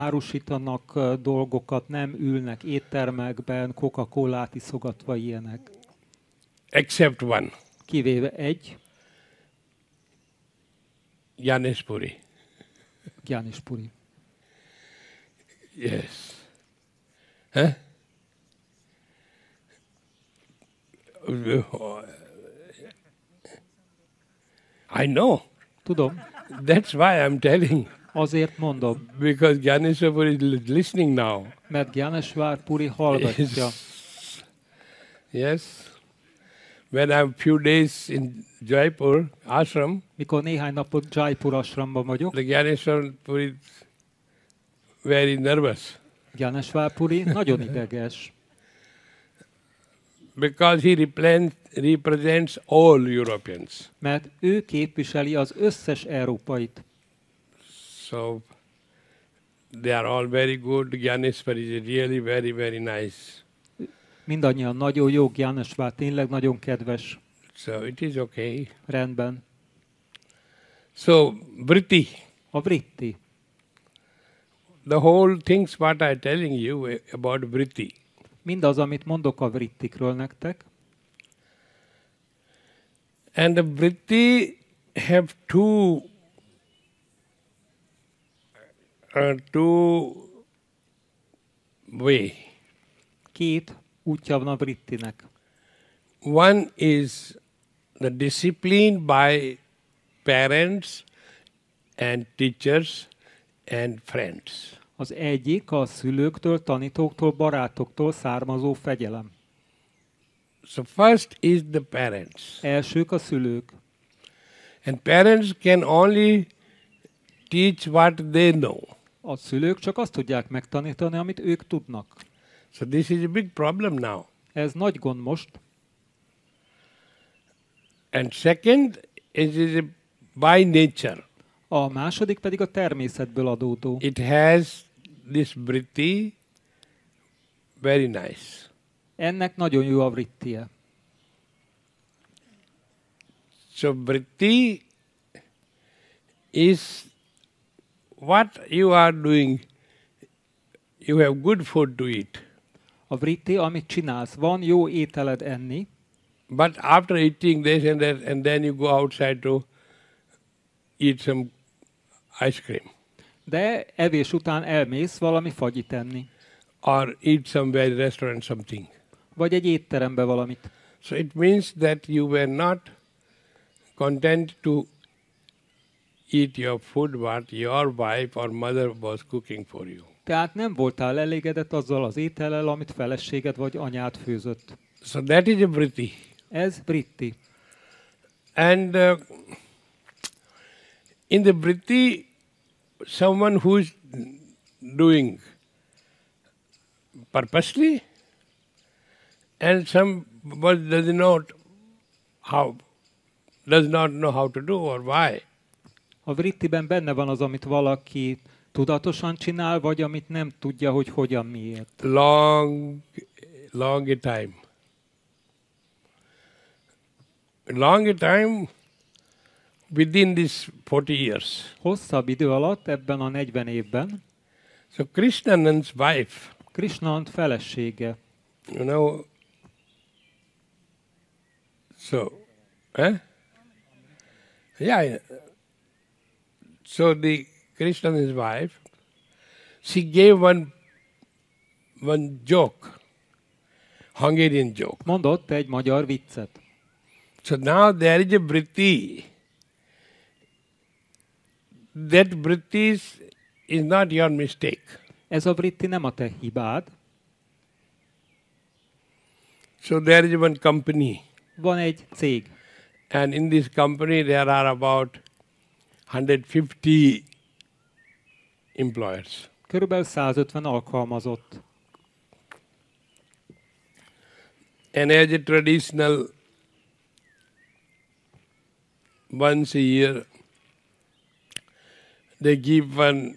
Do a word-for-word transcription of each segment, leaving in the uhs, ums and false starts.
árusítanak dolgokat, nem ülnek éttermekben, Coca-Colát iszogatva ilyenek. Except one. Kivéve egy, Gyanesh Puri. Gyanesh Puri. Yes. Huh? I know. Tudom. That's why I'm telling. Azért mondom. Because Gyaneshwar Puri is listening now. Mert Gyaneshwar Puri hallgatja. Yes. When I'm few days in Jaipur ashram, mikor néhány napot Jaipur ashramban vagyok, the Gyaneshwar Puri very nervous. Gyaneshwar Puri nagyon ideges. Because he represents, represents all Europeans. Mert ő képviseli az összes európait. So they are all very good. Gyaneshwar is really very, very nice. Mindannyian nagyon jó, Gyaneshwar tényleg nagyon kedves. So it is okay. Rendben. So vritti. A vritti. The whole things what I telling you about vritti. Mindaz, amit mondok a vrittikről nektek. And the vritti have two uh, two way. Két útja van a vrittinek. One is the discipline by parents and teachers and friends. Az egyik a szülőktől, tanítóktól, barátoktól származó fegyelem. So first is the parents. Elsők a szülők. And parents can only teach what they know. A szülők csak azt tudják megtanítani, amit ők tudnak. So this is a big problem now. Ez nagy gond most. And second is, is by nature. A második pedig a természetből adódó. It has this vritti, very nice. Ennek nagyon jó a vrittie. So vritti is what you are doing. You have good food to eat. A vritti, amit csinálsz, van jó ételed enni. But after eating this and that, and then you go outside to eat some ice cream. De evés után elmész valami fagyit enni. Or eat somewhere restaurant something. Vagy egy étterembe valamit. So it means that you were not content to eat your food what your wife or mother was cooking for you. Tehát nem voltál elégedett azzal az étellel, amit feleséged vagy anyád főzött. So that is a vritti. Ez vritti. And uh, in the vritti, someone who is doing purposely and some but does not how does not know how to do or why. A vrittiben benne van az, amit valaki tudatosan csinál, vagy amit nem tudja, hogy hogyan, miért. Long, long a time. Long a time within this forty years. Hosszabb idő alatt, ebben a negyven évben, So Krishnanand's wife, Krishnand felesége, you know, so, eh? Yeah. So the Krishnanand's wife, she gave one one joke, Hungarian joke. mondott egy magyar viccet. So now there is a vritti. That vritti is, is not your mistake. Ez a vritti nem a te hibád. So there is one company. Van egy cég. And in this company there are about one hundred fifty employers. Körülbelül százötven alkalmazott. And as a traditional, once a year, they give one,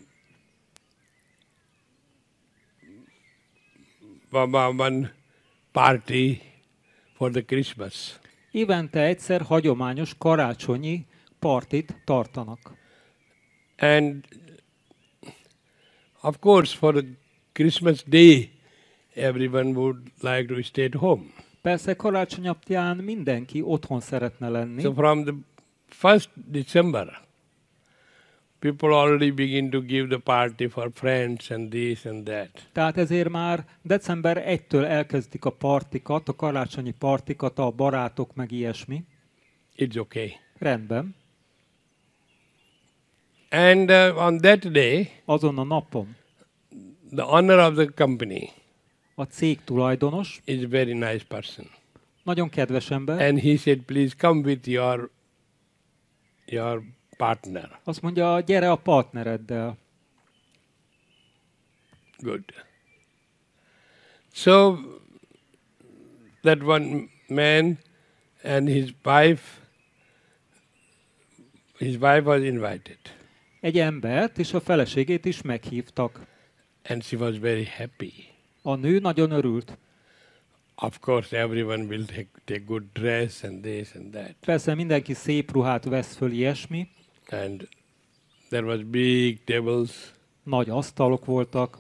one party for the Christmas. Évente egyszer hagyományos karácsonyi partit tartanak. And Of course, for the Christmas Day, everyone would like to stay at home. Persze karácsony napján mindenki otthon szeretne lenni. So from the first December, people already begin to give the party for friends and this and that. Tehát ezért már december elsejétől elkezdik a partikat, a karácsonyi partikat, a barátok meg ilyesmi. It's okay. Rendben. And uh, on that day, Azon a napon the owner of the company a cég tulajdonos is a very nice person. nagyon kedves ember. And he said, please come with your, your partner. Azt mondja, gyere a partnereddel. Good. So that one man and his wife, his wife was invited. Egy embert és a feleségét is meghívtak. And she was very happy. A nő nagyon örült. Of course, everyone will take, take good dress and this and that. Persze mindenki szép ruhát vesz föl, ilyesmi. And there was big tables. Nagy asztalok voltak.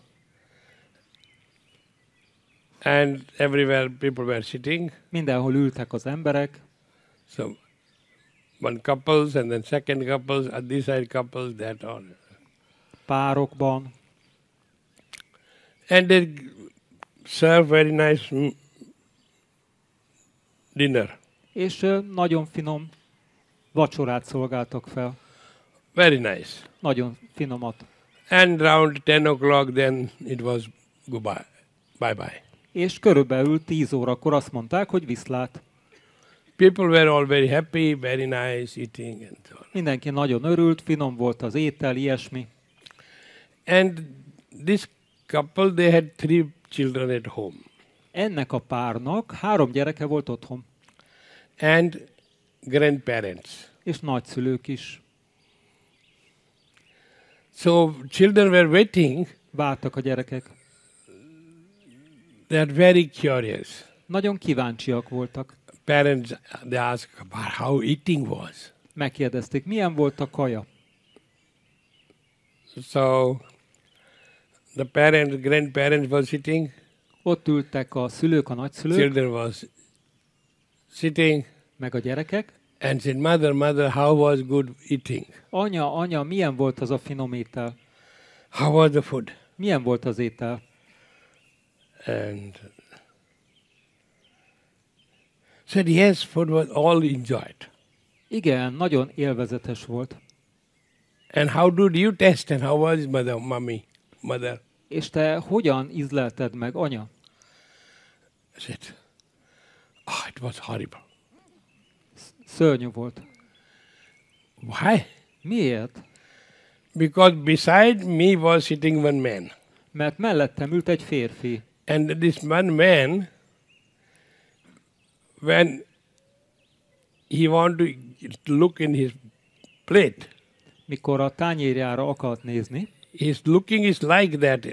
And everywhere people were sitting. Mindenhol ültek az emberek. So one couples and then second couples, at this side couples, that all. Párokban. And they serve very nice mm, dinner. És ö, nagyon finom vacsorát szolgáltak fel. Very nice. Nagyon finomat. And round ten o'clock then it was goodbye. Bye-bye. És körülbelül tíz órakor azt mondták, hogy viszlát. People were all very happy, very nice eating and so on. Mindenki nagyon örült, finom volt az étel, ilyesmi. And this couple, they had three children at home. Ennek a párnak három gyereke volt otthon. And grandparents. És nagyszülők is. So children were waiting. Vártak a gyerekek. They are very curious. Nagyon kíváncsiak voltak. Parents, they ask about how eating was. Megkérdezték, milyen volt a kaja. So the parents, grandparents were sitting. Ott ültek a szülők, a nagyszülők, Children was sitting meg a gyerekek. and said, mother, mother, how was good eating? Anya, anya, milyen volt az a finom étel? How was the food? Milyen volt az étel? And said, yes, food was all enjoyed. Igen, nagyon élvezetes volt. And how did you taste and how was mother, mommy, mother? És te hogyan ízlelted meg, anya? I said, oh, it was horrible. Szörnyű volt. Why? Miért? Because beside me was sitting one man. Mert mellettem ült egy férfi. And this one man, when he want to look in his plate, Mikor a tányérjára akart nézni, his looking is like that,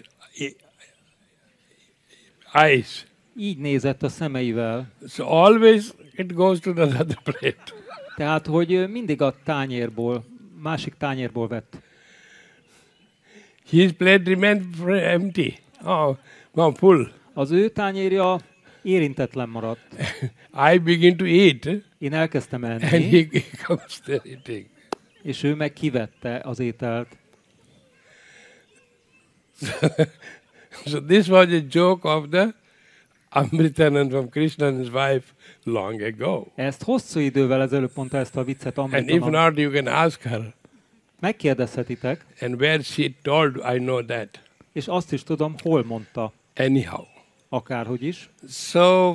eyes. így nézett a szemeivel. So always it goes to the other plate. Tehát, hogy mindig a tányérból, másik tányérból vett. His plate remained empty. Oh, no, full. Az ő tányérja érintetlen maradt. I begin to eat, Én elkezdtem and enni, he, he comes there eating. és ő meg kivette az ételt. So this was a joke of the Amritanand from Krishna and his wife long ago. Ezt hosszú idővel ezelőtt mondta ezt a viccet And if Amritanand. not, you can ask her. Megkérdezhetitek, And where she told, I know that. és azt is tudom, hol mondta, Anyhow. akárhogy is. So,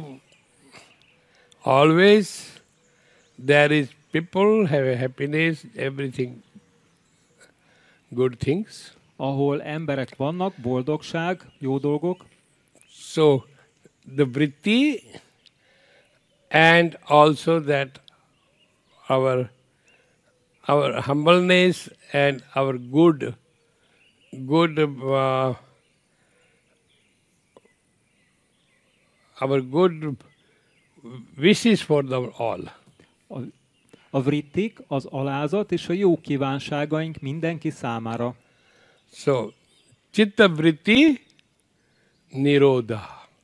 always there is people have a happiness, everything, good things. Ahol emberek vannak, boldogság, jó dolgok, So, the vritti and also that our our humbleness and our good good uh, our good wishes for them all. a, a vrittik, az alázat és a jó kívánságaink mindenki számára. So, Chitta vritti nirodha.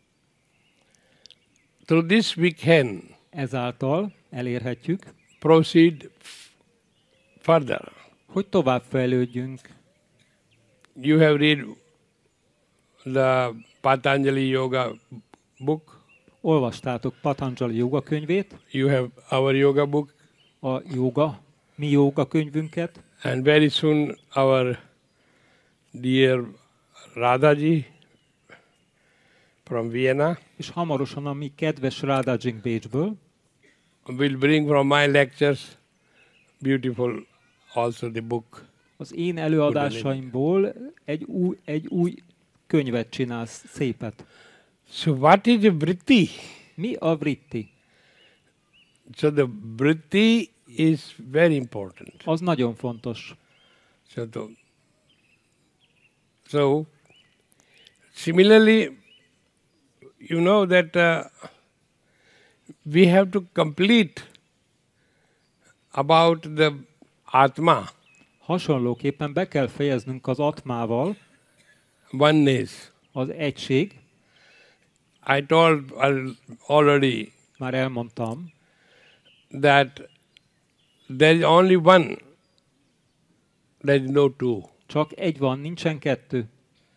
Through this we can Ezáltal elérhetjük, proceed further. hogy tovább fejlődjünk. You have read the Patanjali Yoga book. Olvastátok Patanjali joga könyvét, You have our yoga book. a joga, mi joga könyvünket, And very soon our dear Radhaji from Vienna és hamarosan a mi kedves Radhajink Bécsből will bring from my lectures beautiful also the book. az én előadásaimból egy új, egy új könyvet csinálsz, szépet. So what is a vritti? Mi a vritti? So the vritti is very important. Az nagyon fontos. So, the, so similarly, you know that uh, we have to complete about the Atma, Hasonlóképpen be kell fejeznünk az atmával, oneness. az egység, I told al- already már elmondtam, that there is only one, there is no two. csak egy van, nincsen kettő.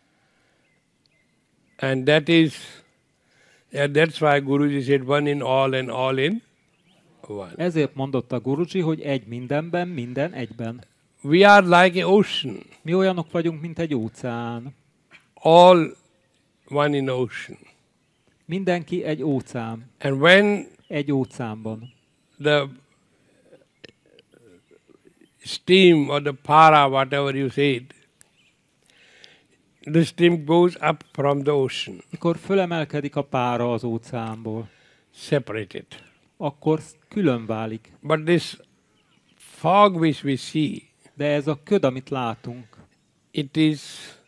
And that is, yeah, that's why Guruji said one in all and all in one. Ezért mondotta Guruji, hogy egy mindenben, minden egyben. We are like an ocean, Mi olyanok vagyunk, mint egy óceán. all one in ocean. Mindenki egy óceán. And when Egy óceánban. the steam or the para, whatever you said, the steam goes up from the ocean, Mikor fölemelkedik a pára az óceánból, separated. akkor külön válik. But this fog which we see, De ez a köd, amit látunk, it is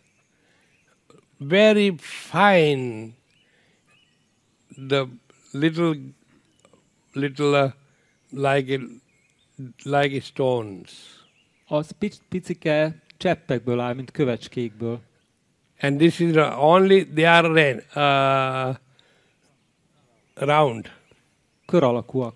very fine, the little, little uh, like, a, like a stones. az pic- picike cseppekből áll, mint kövecskékből. And this is the only, they are rain, uh, round. Kör alakúak.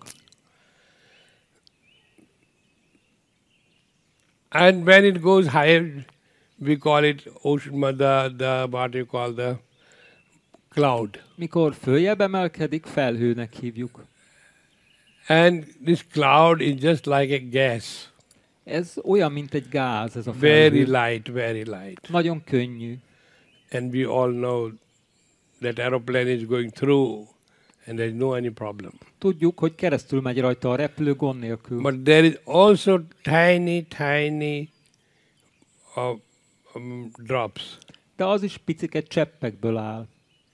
And when it goes higher, we call it ocean, the, the, what you call the cloud. Mikor följebb emelkedik, felhőnek hívjuk. And this cloud is just like a gas. Ez olyan, mint egy gáz, ez a Very felhő. light, very light. Nagyon könnyű. And we all know that aeroplane is going through and there is no any problem. Tudjuk, hogy keresztül megy rajta a repülő gond nélkül. But there is also tiny, tiny uh, um, drops. De az is picike cseppekből áll.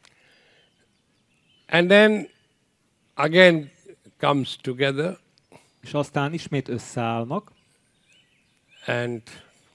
And then again comes together És aztán ismét összeállnak, and,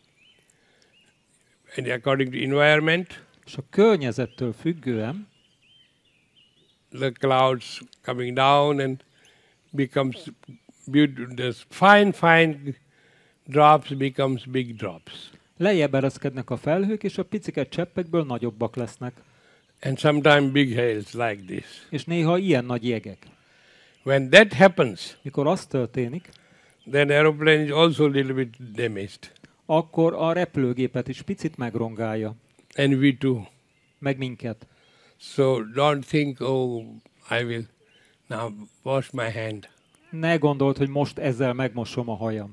and according to environment, és a környezettől függően the clouds coming down and becomes beautiful. This fine, fine drops becomes big drops. lejjebb ereszkednek a felhők, és a picike cseppekből nagyobbak lesznek. And sometimes big hails like this. És néha ilyen nagy jegek. When that happens, Mikor az történik, then aeroplane is also a little bit damaged. akkor a repülőgépet is picit megrongálja, And we too. meg minket. So don't think, oh, I will now wash my hand. Ne gondold, hogy most ezzel megmosom a hajam.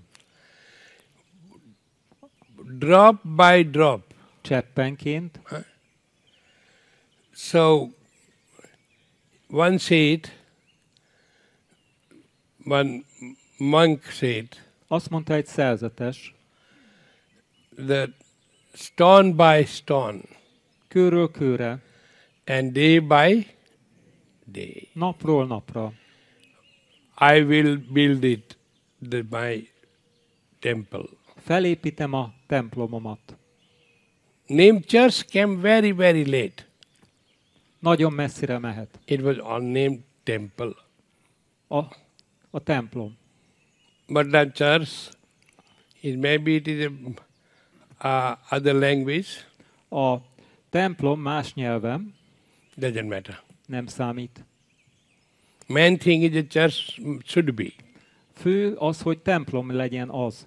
Drop by drop. Cseppenként. So one said, one monk said Azt mondta egy szerzetes, that stone by stone kőről kőre, and day by day, napról napra I will build it, the, my temple. felépítem a templomomat. Name church came very, very late. Nagyon messzire mehet. It was unnamed temple. A, a templom. But the church, it maybe it is a uh, other language. A templom más nyelven doesn't matter. nem számít. Main thing is the church should be. Fő az, hogy templom legyen az.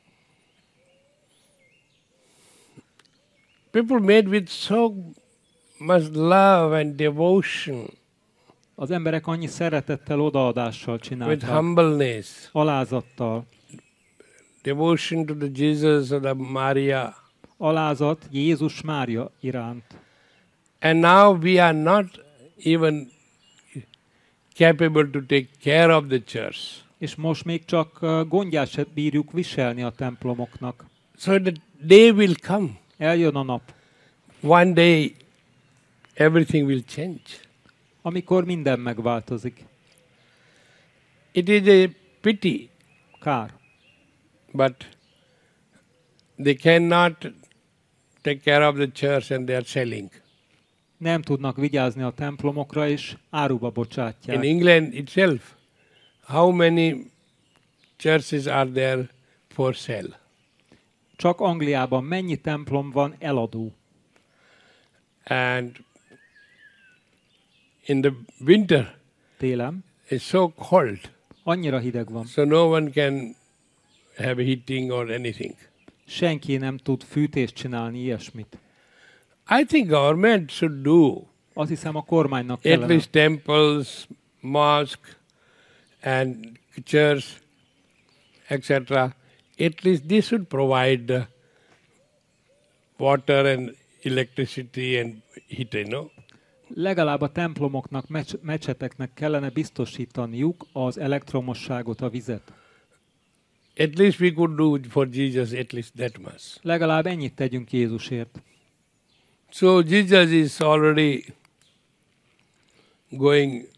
People made with so much love and devotion, Az emberek annyi szeretettel, odaadással with csinálták, humbleness, alázattal. devotion to the Jesus or the Maria. Alázat Jézus Mária iránt. And now we are not even capable to take care of the church. És most még csak uh, gondját se bírjuk viselni a templomoknak. So the day will come. Eljön a nap, One day everything will change. amikor minden megváltozik. It is a pity, Kár. but they cannot take care of the church and they are selling. Nem tudnak vigyázni a templomokra, és áruba In bocsátják. England itself, how many churches are there for sale? Csak Angliában mennyi templom van eladó? And in the winter, Télen it's so cold, annyira hideg van. so no one can have heating or anything. Senki nem tud fűtést csinálni, ilyesmit. I think government should do Azt hiszem, a kormánynak at kellene least temples, mosque, and church, et cetera. At least they should provide the water and electricity and heat, you know. legalább a templomoknak, mecs- mecseteknek kellene biztosítaniuk az elektromosságot, a vizet. At least we could do for Jesus at least that much. Legalább ennyit tegyünk Jézusért. So Jesus is already going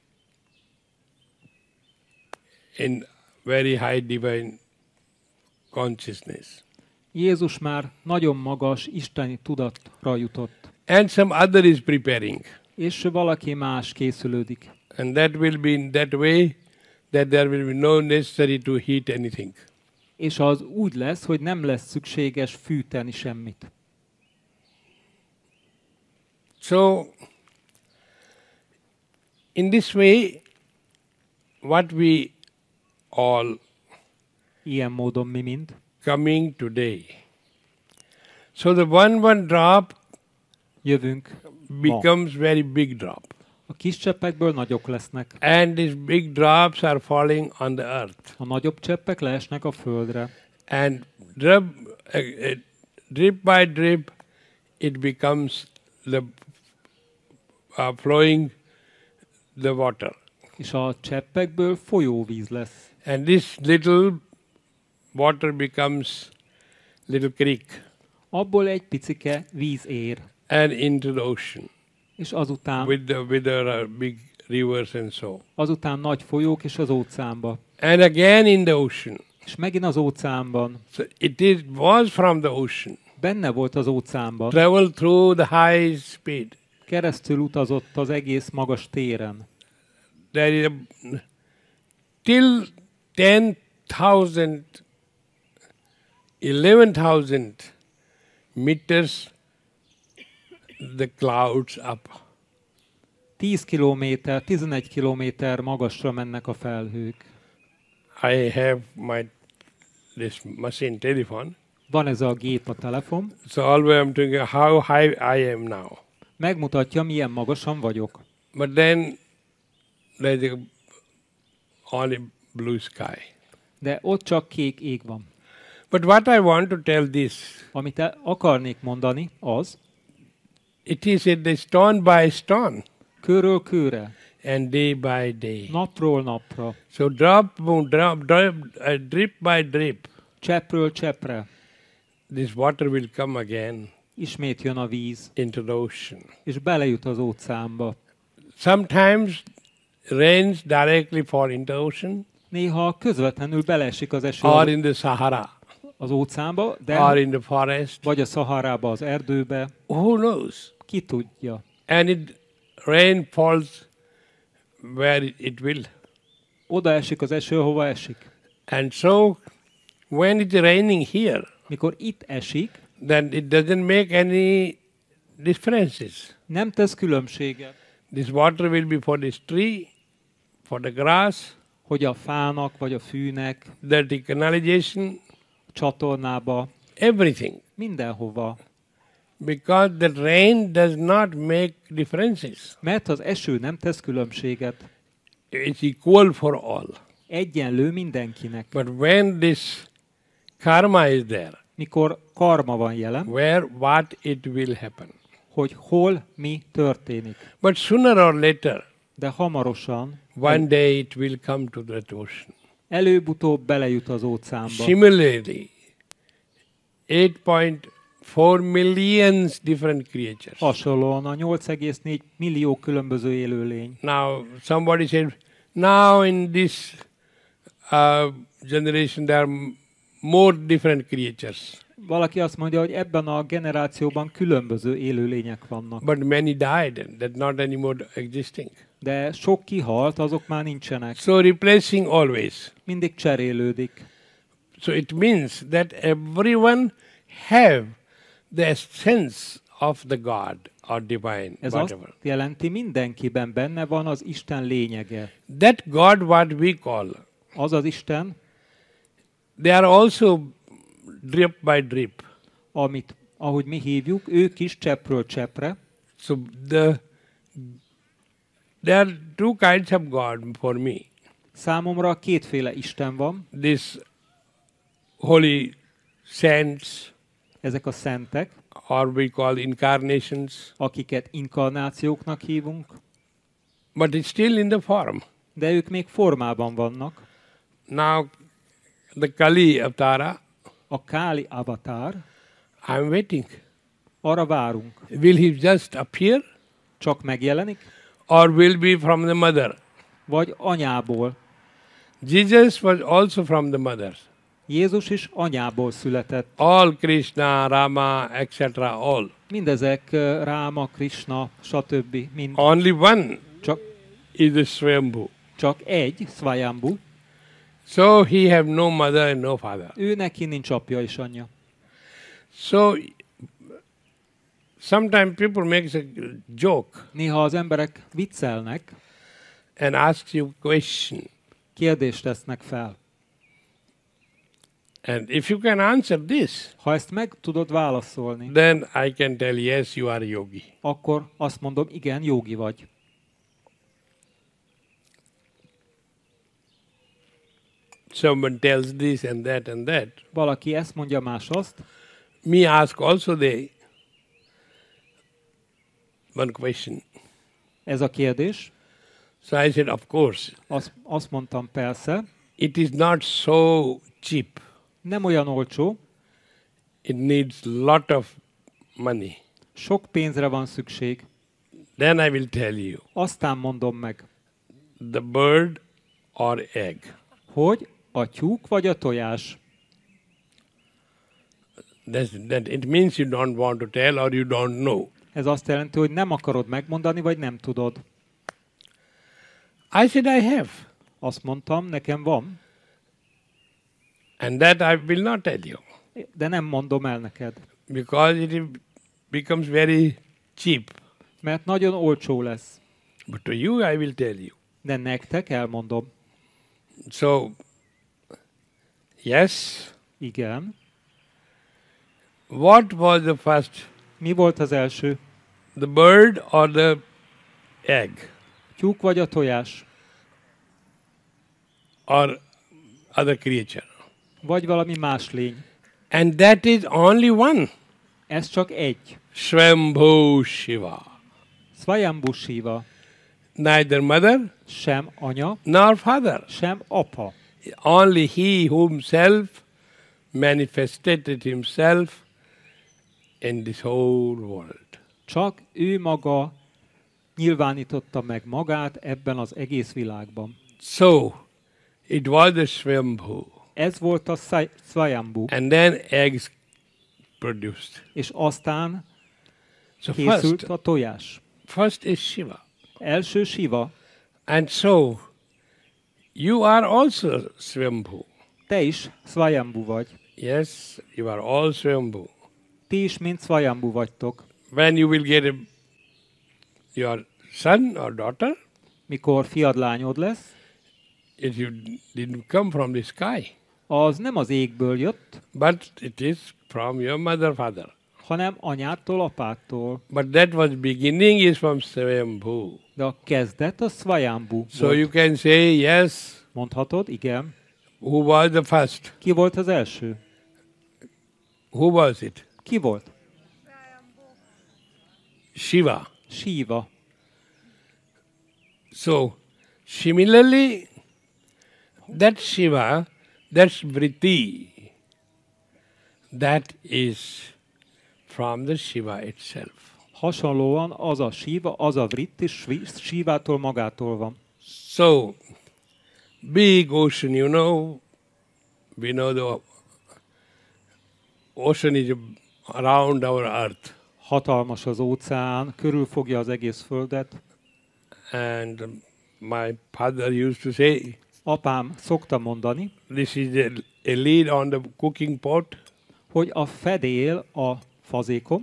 in very high divine consciousness. Jézus már nagyon magas isteni tudatra jutott, And some other is preparing. és valaki más készülődik. And that will be in that way that there will be no necessary to heat anything. És az úgy lesz, hogy nem lesz szükséges fűteni semmit. So, in this way, what we all Ilyen módon mi mind. coming today. So the one one drop Jövünk ma. becomes very big drop. A kis cseppekből nagyok lesznek. And these big drops are falling on the earth. A nagyobb cseppek leesnek a földre. And drip, uh, uh, drip by drip, it becomes the uh, flowing the water. És a cseppekből folyóvíz lesz. And this little water becomes little creek Abból egy picike víz ér. and into the ocean És azután, with the with the uh, big rivers and so. azután nagy folyók és az óceánba. And again in the ocean. És megint az óceánban. So it is was from the ocean. Benne volt az óceánban. Travel through the high speed. Keresztül utazott az egész magas téren. There is a, till ten thousand, eleven thousand meters the clouds up. tíz kilométer, tizenegy kilométer magasra mennek a felhők. I have my this machine telephone. Van ez a gép, a telefon. So always I'm thinking how high I am now. Megmutatja, milyen magasan vagyok. But then there's a only blue sky. De ott csak kék ég van. But what I want to tell this, Amit el- akarnék mondani, az it is at the stone by stone körről kőre, and day by day. napról napra, So drop, drop, drop, uh, drip by drip, cseppről cseppre. this water will come again Ismét jön a víz, into the ocean. és belejut az óceánba. Sometimes rains directly fall into the ocean Néha közvetlenül beleesik az eső or az, in the Sahara az óceánba, or de in the forest. vagy a Szaharába, az erdőbe. Who knows? Ki tudja. And it rain falls where it, it will. Oda esik az eső, hova esik. And so when it's raining here, Mikor itt esik, then it doesn't make any differences. Nem tesz különbséget, This water will be for this tree, for the grass, hogy a fának vagy a fűnek, the canalization, csatornába, everything. mindenhova. Because the rain does not make differences. Mert az eső nem tesz különbséget. It's equal for all. Egyenlő mindenkinek. But when this karma is there, Mikor karma van jelen, where what it will happen. hogy hol mi történik. But sooner or later, De hamarosan, one day it will come to that ocean. előbb-utóbb belejut az óceánba. Similarly, eight point four millions different creatures. Hasonlóan a nyolc egész négy millió különböző élőlény. Now, somebody said, now in this uh, generation there are m- more different creatures. Valaki azt mondja, hogy ebben a generációban különböző élőlények vannak. But many died and that not anymore existing. De sok kihalt, azok már nincsenek. So replacing always. Mindig cserélődik. So it means that everyone have the essence of the God or divine, Ez azt whatever. jelenti, mindenkiben benne van az Isten lényege. That God what we call, Az az Isten, they are also drip by drip. amit, ahogy mi hívjuk, ők is cseppről cseppre. So the there are two kinds of God for me. Számomra kétféle Isten van. This holy saints, Ezek a szentek, or we call incarnations, akiket inkarnációknak hívunk, but it's still in the form. de ők még formában vannak. Now, the Kali Avtara, A Káli avatár, I'm waiting. arra várunk. Will he just appear, Csak megjelenik, or will be from the mother? vagy anyából. Jesus was also from the mother. Jézus is anyából született. All Krishna, Rama, et cetera. All. Mindezek uh, Ráma, Krishna, stb. Mind Only one csak, is the Swambhu. csak egy, Svayambhu. So he have no mother and no father. Ő neki nincs apja és anyja. So sometimes people make a joke Néha az emberek viccelnek, and ask you question. kérdést tesznek fel. And if you can answer this, Ha ezt meg tudod válaszolni, then I can tell yes, you are yogi. akkor azt mondom, igen, jógi vagy. Someone tells this and that and that. Valaki ezt mondja, más azt. Me ask also they one question. Ez a kérdés. So I said, of course, Azt, azt mondtam, persze, it is not so cheap. nem olyan olcsó, It needs lot of money. sok pénzre van szükség. Then I will tell you, Aztán mondom meg, the bird or egg. hogy a tyúk vagy a tojás. That's, that it means you don't want to tell or you don't know. Ez azt jelenti, hogy nem akarod megmondani, vagy nem tudod. I said I have. Azt mondtam, nekem van, And that I will not tell you. de nem mondom el neked. Because it becomes very cheap. Mert nagyon olcsó lesz. But to you I will tell you. De nektek elmondom. So, yes, Igen. what was the first? Mi volt az első? The bird or the egg? Tyúk vagy a tojás? Or other creature? Vagy valami más lény? And that is only one. Ez csak egy. Swambhu Shiva. Svayambhu Shiva. Neither mother Sem anya, nor father. sem apa. Only he himself manifested himself in this whole world. Csak ő maga nyilvánította meg magát ebben az egész világban. So, it was the Swambhu. Ez volt a Szaj- Svayambhu. And then eggs produced. És aztán So készült first, a tojás. first is Shiva. Első Shiva. And so, you are also Swambhu. Te is Svayambhu vagy. Yes, you are all Swambhu. Ti is mind Svayambhu vagytok. when you will get a, your son or daughter, Mikor fiad lányod lesz, it you didn't come from the sky, az nem az égből jött, but it is from your mother, father. hanem anyától, apától. But that was beginning is from Swayambhu. De a kezdet a Svayambhu So volt. you can say, yes, Mondhatod, igen. who was the first? Ki volt az első? Who was it? Ki volt? Shiva. Síva. So, similarly, that Shiva, that's Vritti, that is from the Shiva itself. Hasonlóan az a síva, az a vritti, svi- sívától magától van. So, big ocean, you know, we know the ocean is around our earth. Hatalmas az óceán, körülfogja az egész földet. And my father used to say, Apám szokta mondani, this is a, a lid on the cooking pot, hogy a fedél a fazékon,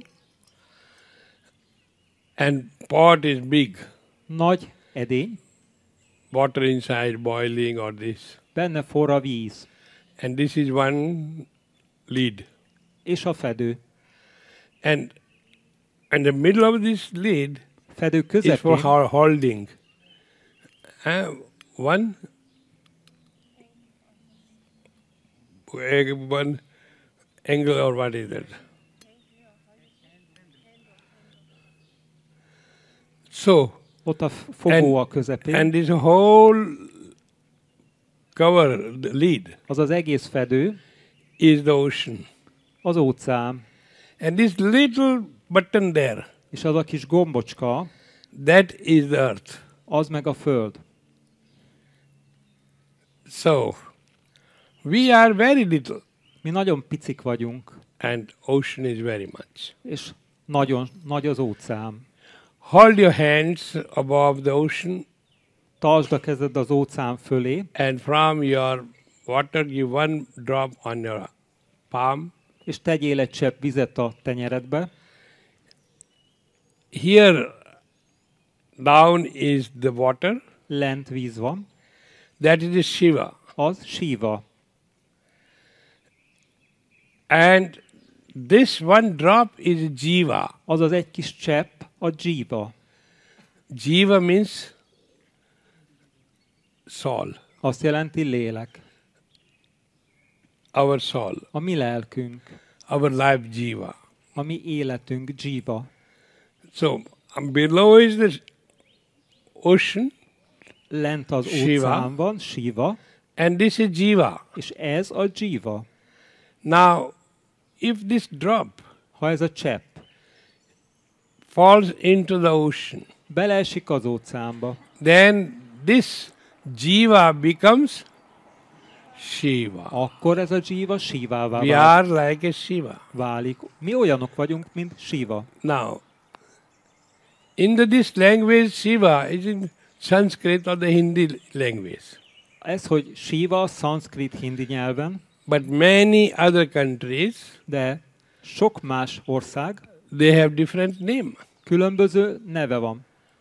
and pot is big. nagy edény, Water inside boiling or this. benne forr a víz, And this is one lid. és a fedő. And in the middle of this lid Fedő is for közepén ho- holding. Uh, one, uh, one angle or what is that? So, ott a f- fogó a közepén, and this whole cover, the lid, az az egész fedő, is the ocean. az óceán. And this little button there, És az a kis gombocska, that is the earth. az meg a föld. So, we are very little, Mi nagyon picik vagyunk, and ocean is very much. és nagyon nagy az óceán. Hold your hands above the ocean, Tartsd a kezed az óceán fölé, and from your water give one drop on your palm. és tegyél egy csepp vizet a tenyeredbe. Here down is the water, Lent víz van, that is Shiva. az síva. And this one drop is Jiva. Az az egy kis csepp a dzsíva. Jiva means soul, Azt jelenti lélek. our soul, A mi lelkünk, our life Jiva. a mi életünk dzsíva. So um, below is the ocean, Lent az Shiva. óceán van, síva, and this is Jiva. és ez a dzsíva. Now, if this drop Ha ez a csepp falls into the ocean, beleesik az óceánba, then this Jiva becomes Shiva. akkor ez a dzsíva sívává We válik. are like a Shiva. válik. Mi olyanok vagyunk, mint síva. Now, in the, this language, Shiva is in Sanskrit or the Hindi language. Ez, hogy síva, szanszkrit, hindi nyelven, But many other countries, de sok más ország they have different name. különböző neve van.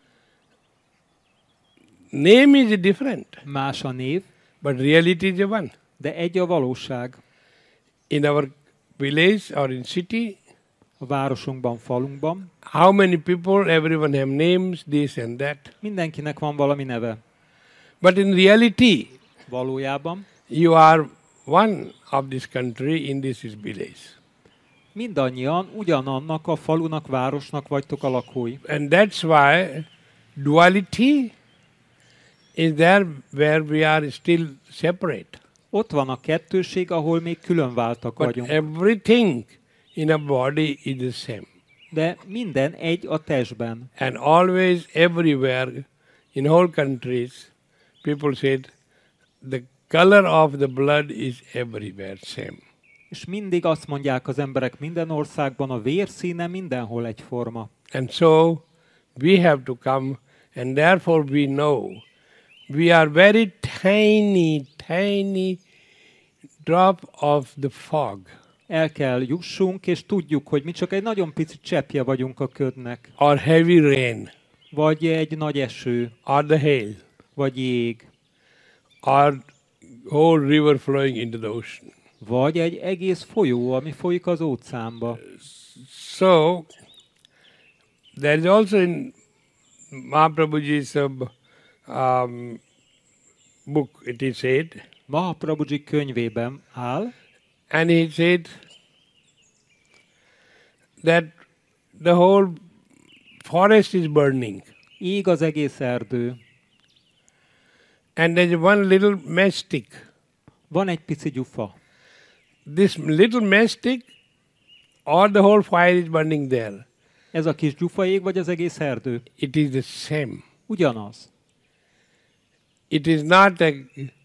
Name is different, Más a név, but reality is one. de egy a valóság. In our village or in city, A városunkban, falunkban how many people, everyone have names, this and that. mindenkinek van valami neve. But in reality, Valójában you are one of this country in this village. mindannyian ugyanannak a falunak, városnak vagytok a lakói. And that's why duality is there where we are still separate. Ott van a kettőség, ahol még különváltak But vagyunk. everything in a body is the same. De minden egy a testben. And always, everywhere, in whole countries, people said the color of the blood is everywhere same. És mindig azt mondják az emberek minden országban, a vérszíne mindenhol egyforma. And so we have to come, and therefore we know we are very tiny, tiny drop of the fog. El kell jussunk, és tudjuk, hogy mi csak egy nagyon pici cseppje vagyunk a ködnek. or heavy rain, Vagy egy nagy eső, or the hail, vagy jég, or whole river flowing into the ocean. vagy egy egész folyó, ami folyik az óceánba. So, there is also in Mahaprabhuji's uh, um, book, it is said, Mahaprabhuji könyvében áll, and he said that the whole forest is burning, ég az egész erdő. and there is one little match stick. Van egy pici gyufa. This little match stick, or the whole fire is burning there. Ez a kis gyufa ég, vagy az egész erdő? It is the same. Ugyanaz. It is not a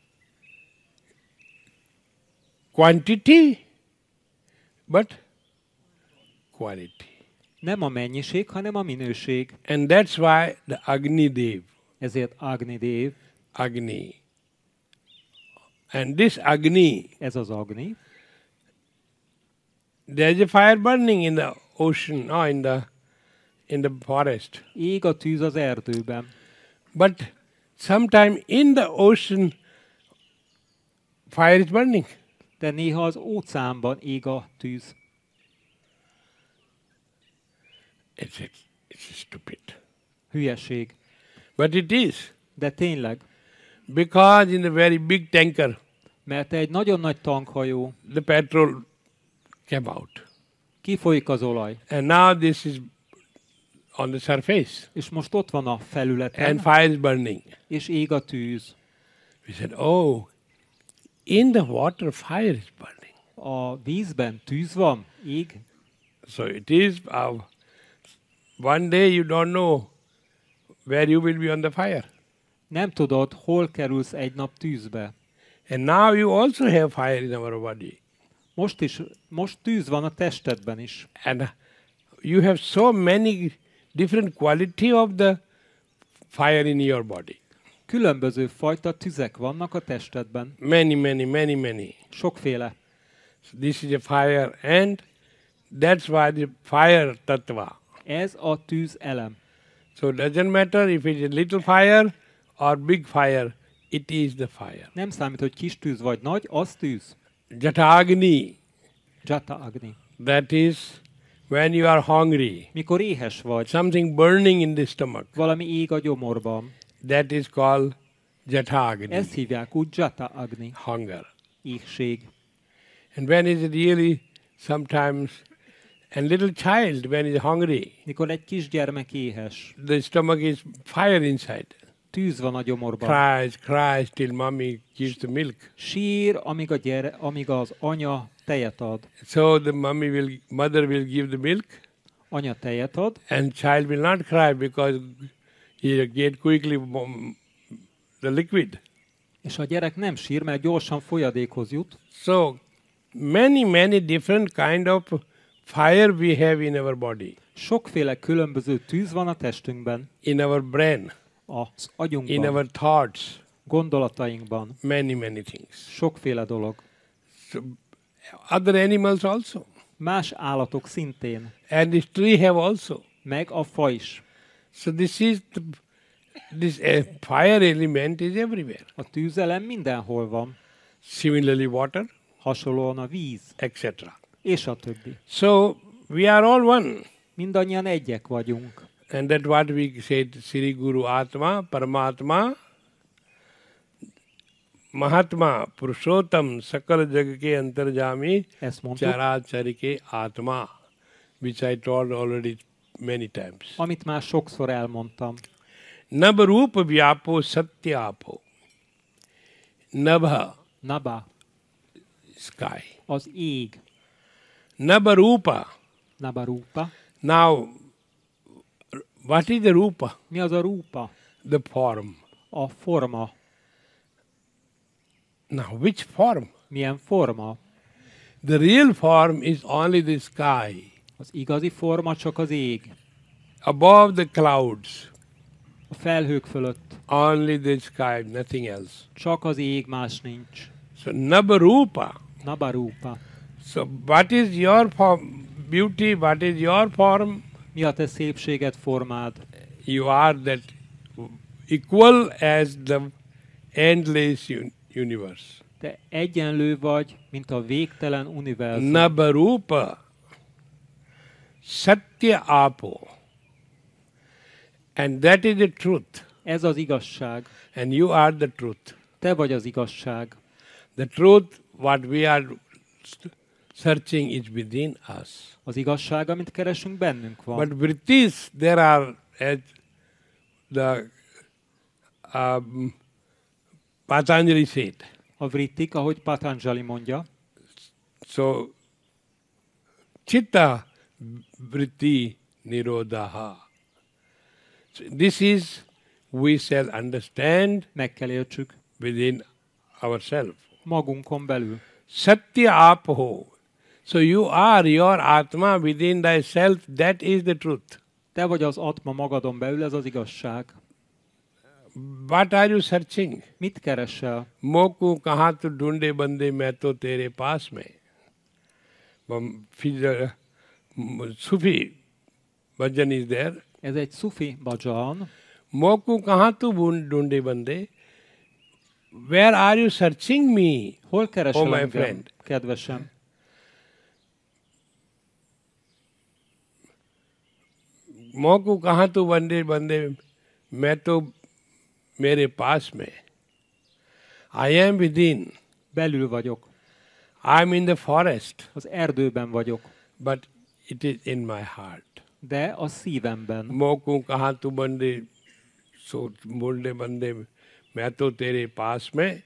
quantity, but quality. Nem a mennyiség, hanem a minőség. And that's why the Agni Dev, Ezért Agni Dev, Agni. And this Agni, ez az Agni, there is a fire burning in the ocean or in the in the forest. ég a tűz az erdőben. But sometime in the ocean fire is burning. De néha az óceánban ég a tűz. It's, it's, it's stupid. Hülyeség. But it is. De tényleg, Because in a very big tanker, mert egy nagyon nagy tankhajó, the petrol came out. kifolyik az olaj, And now this is on the surface. és most ott van a And felületen, fire is burning. és ég a tűz. We said, oh, in the water fire is burning. A vízben tűz van, ég, So it is, uh, one day you don't know where you will be on the fire. nem tudod, hol kerülsz egy nap tűzbe. And now you also have fire in our body. Most is, most tűz van a testedben is. And you have so many different quality of the fire in your body. Különböző fajta tüzek vannak a testedben. Many, many, many, many. Sokféle. So this is a fire, and that's why the fire tattva. Ez a tűz elem. So it doesn't matter if it's a little fire or big fire, it is the fire. Nem számít, hogy kis tűz vagy nagy, az tűz. Jatagni, Jata Agni. that is when you are hungry, Mikor éhes vagy, something burning in the stomach, valami ég a gyomorban. that is called Jatagni, Ezt hívják úgy Jata Agni. hunger. Éhség. And when is it really sometimes, and little child when is hungry, Mikor egy kisgyermek éhes, the stomach is fire inside. tűz van a gyomorban. Cries, cries till mommy gives the milk. Sír, amíg, a gyere, amíg az anya tejet ad. So the mommy will, mother will give the milk, Anya tejet ad, and child will not cry because he get quickly um, the liquid. és a gyerek nem sír, mert gyorsan folyadékhoz jut. So many, many different kind of fire we have in our body, Sokféle különböző tűz van a testünkben, in our brain, az in agyunkban, our thoughts, gondolatainkban. many, many things. Sokféle dolog. So other animals also, Más állatok szintén, and this tree have also. meg a fa is. So this is the, this uh, fire element is everywhere. A tűzelem mindenhol van, Similarly, water, hasonlóan a víz, et cetera. és a többi. So we are all one, Mindannyian egyek vagyunk. and that's what we said: Sri Guru Atma, Paramatma, Mahatma, Purushottam, Sakal Jag ke Antarjami, Ezt mondtuk, Charachari ke Atma, which I told already many times. amit már sokszor elmondtam. Nabharupa Vyapo Satyapo. Nabha, Naba, sky. az ég. Nabharupa. Nabarupa. Now, what is the rupa? Mi az a rúpa? The form. A forma. Now, which form? Milyen forma? The real form is only the sky, Az igazi forma csak az ég. above the clouds, A felhők fölött. only the sky, nothing else. Csak az ég, más nincs. So, Nabharupa. Nabarupa. So what is your form, beauty, what is your form? Mi a te szépséged, formád? You are that equal as the endless un- universe. Te egyenlő vagy, mint a végtelen univerzum. Nabarupa Satya Apo. And that is the truth. Ez az igazság. And you are the truth. Te vagy az igazság. The truth, what we are searching is within us. Az igazság, amit keresünk, bennünk van. But Vrittis, there are, as the um, Patanjali said, A vrittik, ahogy Patanjali mondja, so Chitta Vritti Nirodha. So this is, we shall understand meg kell értsük within ourselves. magunkon belül. Satya Apo. So you are your Atma within thyself, that is the truth. Te vagy az atma magadon belül, ez az igazság. What are you searching? Mit keresel? मोकू कहाँ तो ढूंढे बंदे मैं तो तेरे पास में फिर सूफी भजन is there. Ez egy szufi bhajan. मोकू कहाँ तो ढूंढे बंदे where are you searching me? Hol keresel Oh, my engem, friend. kedvesem? मोकू कहाँ तो बंदे बंदे मैं तो मेरे पास में I am within. Belül vagyok. I am in the forest, Az erdőben vagyok. but it is in my heart. De a szívemben. मोकू कहाँ तू बंदे सो बोलने बंदे मैं तो तेरे पास में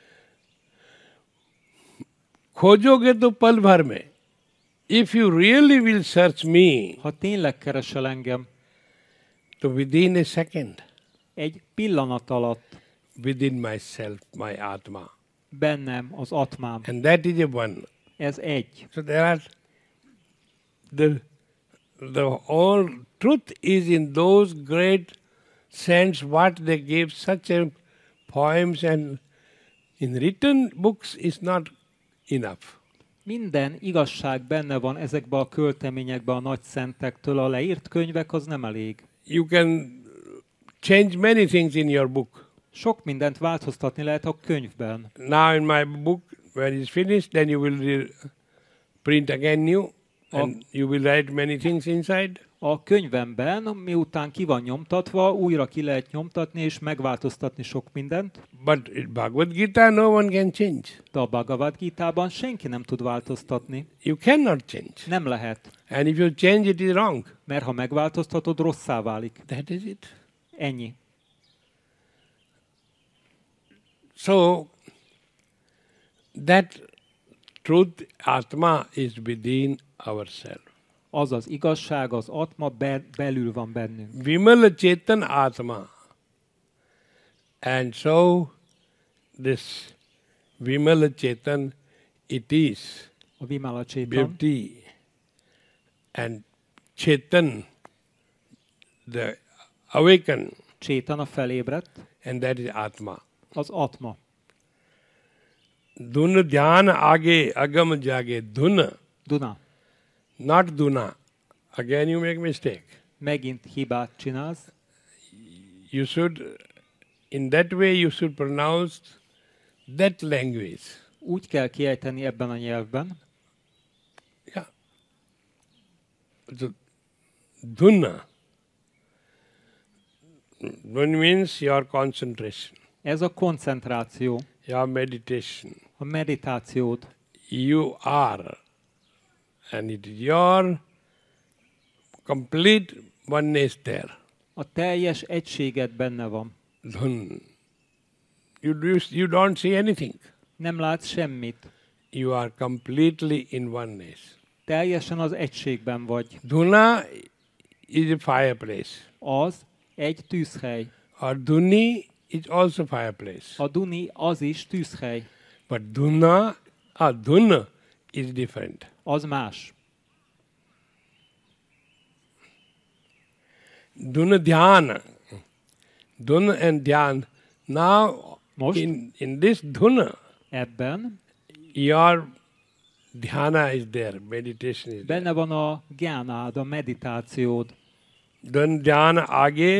खोजोगे तो पल भर में. If you really will search me, Ha tényleg keresel engem, तो within a second, egy pillanat alatt within myself, my Atma. bennem az atmám. And that is a one. Ez egy. So there are the the whole truth is in those great saints what they gave such a poems and in written books is not enough. Minden igazság benne van ezekben a költeményekben a nagy szentektől. A leírt könyvek az nem elég. You can change many things in your book. Sok mindent változtatni lehet a könyvben. Now in my book, when it's finished, then you will re- print again new and you will write many things inside. A könyvemben, miután ki van nyomtatva, újra ki lehet nyomtatni és megváltoztatni sok mindent. But in Bhagavad Gita, no one can change. De a Bhagavad Gitában senki nem tud változtatni. You cannot change. Nem lehet. And if you change, it is wrong. Mert ha megváltoztatod, rosszá válik. That is it. Ennyi. So, that truth, Atma, is within ourselves. Az az igazság, az atma be, belül van bennünk. Vimala Chetan Atma. And so, this Vimala Chetan, it is A Vimala Csétan. beauty. And Chetan, the awaken, Csétan a felébredt, and that is Atma. az atma. Dun dhyan aage agam jage. Dun, Duna. not Duna. Again you make mistake. Megint hibát csinálsz. You should, in that way you should pronounce that language. Úgy kell kiejteni ebben a nyelvben. Yeah. So, Duna. Dun means your concentration, Ez a koncentráció, your meditation. a meditációd. You are, and it is your complete oneness there. A teljes egységed benne van. Dhun. You, do, you don't see anything. Nem látsz semmit. You are completely in oneness. Teljesen az egységben vagy. Dhuna is a fireplace. Az egy tűzhely. Or Dhuni is also fireplace. A Duni az is tűzhely. But Dhuna, ah, Dhun is different. Az más. Dhuna Dhyana. Dhun and Dhyan. Now, Most? in, in this Dhuna, Ebben your Dhyana is there, meditation is there. Benne van a gyánád, a meditációd. Then jnana aage